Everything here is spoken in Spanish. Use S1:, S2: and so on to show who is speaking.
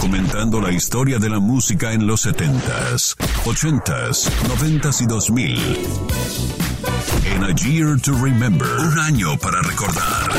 S1: documentando la historia de la música en los 70s, 80s, 90s y 2000. En A Year to Remember, un año para recordar.